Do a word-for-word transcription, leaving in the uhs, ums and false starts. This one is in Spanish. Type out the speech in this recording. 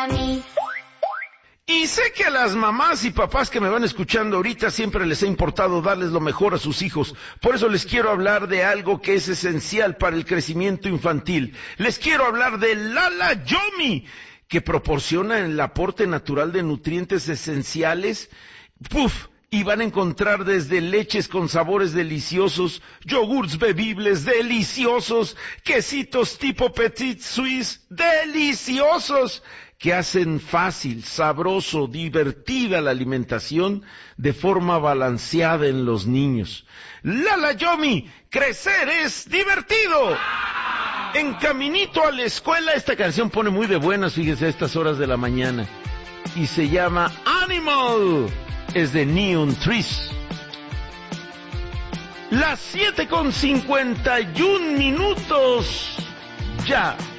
mí. Y sé que a las mamás y papás que me van escuchando ahorita siempre les ha importado darles lo mejor a sus hijos. Por eso les quiero hablar de algo que es esencial para el crecimiento infantil. Les quiero hablar de Lala Yomi, que proporciona el aporte natural de nutrientes esenciales. ¡Puf! Y van a encontrar desde leches con sabores deliciosos, yogurts bebibles deliciosos, quesitos tipo Petit Suisse deliciosos, que hacen fácil, sabroso, divertida la alimentación de forma balanceada en los niños. Lala Yomi, crecer es divertido. En caminito a la escuela, esta canción pone muy de buenas, fíjense, a estas horas de la mañana. Y se llama Animal. Es de Neon Trees. Las siete con cincuenta y un minutos. Ya.